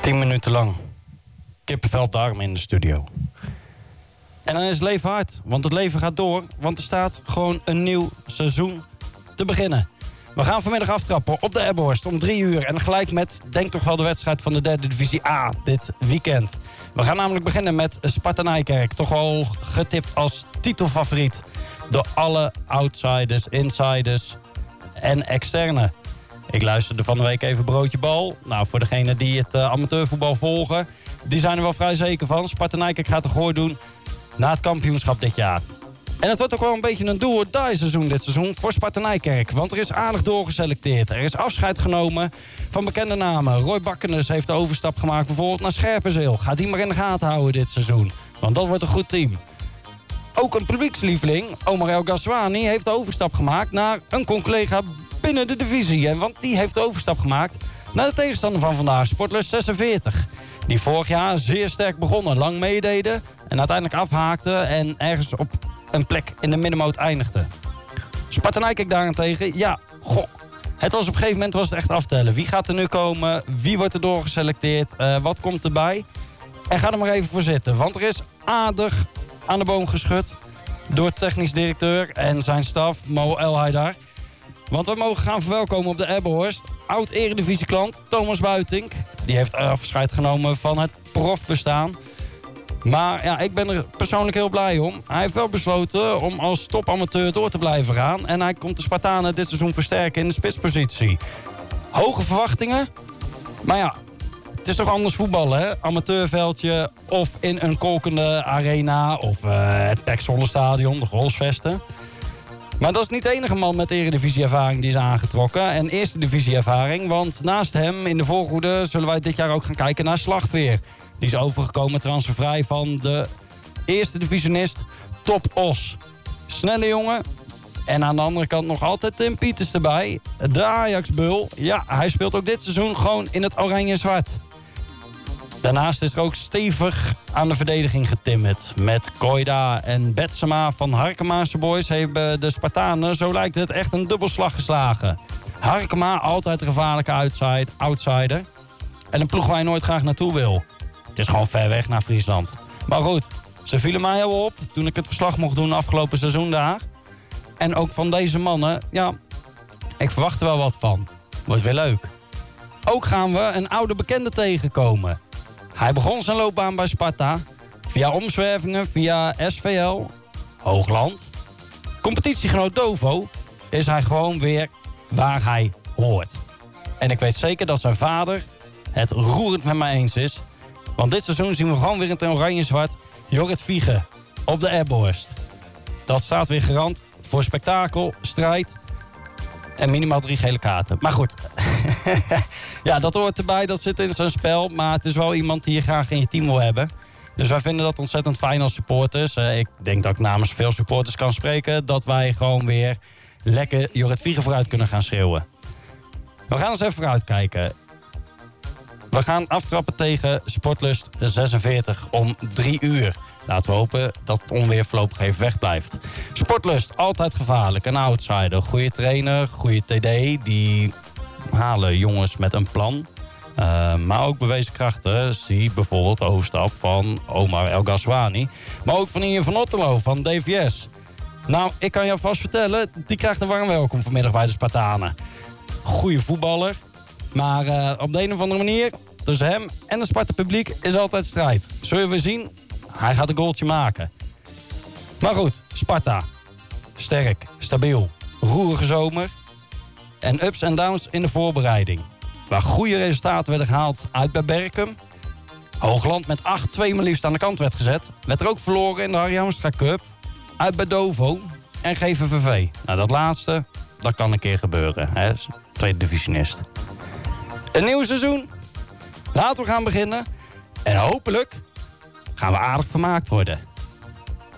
10 minuten lang. Kippenvel darm in de studio. En dan is het leven hard. Want het leven gaat door. Want er staat gewoon een nieuw seizoen te beginnen. We gaan vanmiddag aftrappen op de Ebbhorst om 3 uur. En gelijk met, denk toch wel, de wedstrijd van de derde divisie A dit weekend. We gaan namelijk beginnen met Sparta Nijkerk. Toch wel getipt als titelfavoriet. Door alle outsiders, insiders en externe. Ik luisterde van de week even Broodje Bal. Nou, voor degenen die het amateurvoetbal volgen, die zijn er wel vrij zeker van. Sparta Nijkerk gaat de gooi doen na het kampioenschap dit jaar. En het wordt ook wel een beetje een do-or-die seizoen dit seizoen voor Sparta Nijkerk. Want er is aardig doorgeselecteerd. Er is afscheid genomen van bekende namen. Roy Bakkenes heeft de overstap gemaakt bijvoorbeeld naar Scherpenzeel. Gaat die maar in de gaten houden dit seizoen. Want dat wordt een goed team. Ook een publiekslieveling, Omar El Ghazouani, heeft de overstap gemaakt naar een collega binnen de divisie. En want die heeft de overstap gemaakt naar de tegenstander van vandaag, Sportlust 46. Die vorig jaar zeer sterk begonnen, lang meededen en uiteindelijk afhaakten en ergens op een plek in de middenmoot eindigde. Sparta Nijkerk daarentegen, ja, het was op een gegeven moment echt aftellen. Wie gaat er nu komen? Wie wordt er doorgeselecteerd? Wat komt erbij? En ga er maar even voor zitten, want er is aardig aan de boom geschud door technisch directeur en zijn staf, Mo El Haidar. Want we mogen gaan verwelkomen op de Ebbhorst oud-eredivisieklant Thomas Buitink. Die heeft afscheid genomen van het profbestaan. Maar ja, ik ben er persoonlijk heel blij om. Hij heeft wel besloten om als topamateur door te blijven gaan. En hij komt de Spartanen dit seizoen versterken in de spitspositie. Hoge verwachtingen. Maar ja, het is toch anders voetballen, hè? Amateurveldje of in een kolkende arena of het PEC Zonnestadion, de Golfsvesten. Maar dat is niet de enige man met eredivisieervaring die is aangetrokken. En eerste divisieervaring, want naast hem in de voorhoede zullen wij dit jaar ook gaan kijken naar Slagveer. Die is overgekomen transfervrij van de eerste divisionist Top Os. Snelle jongen. En aan de andere kant nog altijd Tim Pieters erbij. De Ajax-bul. Ja, hij speelt ook dit seizoen gewoon in het oranje-zwart. Daarnaast is er ook stevig aan de verdediging getimmerd. Met Koida en Betsema van Harkemaanse Boys hebben de Spartanen, zo lijkt het, echt een dubbelslag geslagen. Harkema, altijd een gevaarlijke outsider. En een ploeg waar je nooit graag naartoe wil. Het is gewoon ver weg naar Friesland. Maar goed, ze vielen mij heel op toen ik het verslag mocht doen afgelopen seizoen daar. En ook van deze mannen, ja, ik verwacht er wel wat van. Wordt weer leuk. Ook gaan we een oude bekende tegenkomen. Hij begon zijn loopbaan bij Sparta. Via omzwervingen, via SVL, Hoogland. Competitiegenoot Dovo is hij gewoon weer waar hij hoort. En ik weet zeker dat zijn vader het roerend met mij eens is. Want dit seizoen zien we gewoon weer in het oranje-zwart Jorrit Viegen op de Ebbhorst. Dat staat weer garant voor spektakel, strijd en minimaal 3 gele kaarten. Maar goed, ja, dat hoort erbij, dat zit in zijn spel. Maar het is wel iemand die je graag in je team wil hebben. Dus wij vinden dat ontzettend fijn als supporters. Ik denk dat ik namens veel supporters kan spreken dat wij gewoon weer lekker Jorrit Viegen vooruit kunnen gaan schreeuwen. We gaan eens even vooruitkijken. We gaan aftrappen tegen Sportlust 46 om 3 uur. Laten we hopen dat het onweer voorlopig even wegblijft. Sportlust, altijd gevaarlijk. Een outsider, goede trainer, goede TD. Die halen jongens met een plan. Maar ook bewezen krachten. Zie bijvoorbeeld de overstap van Omar El Ghazouani. Maar ook van Ian van Otterlo van DVS. Nou, ik kan je vast vertellen, die krijgt een warm welkom vanmiddag bij de Spartanen. Goeie voetballer. Maar op de een of andere manier, tussen hem en het Sparta publiek is altijd strijd. Zullen we zien? Hij gaat een goaltje maken. Maar goed, Sparta. Sterk, stabiel, roerige zomer. En ups en downs in de voorbereiding. Waar goede resultaten werden gehaald uit bij Berkum. Hoogland met 8-2 maar liefst aan de kant werd gezet. Werd er ook verloren in de Harry Hamstra Cup. Uit bij Dovo en GVVV. Nou, dat laatste, dat kan een keer gebeuren. Hè? Tweede divisionist. Een nieuw seizoen. Laten we gaan beginnen. En hopelijk gaan we aardig vermaakt worden.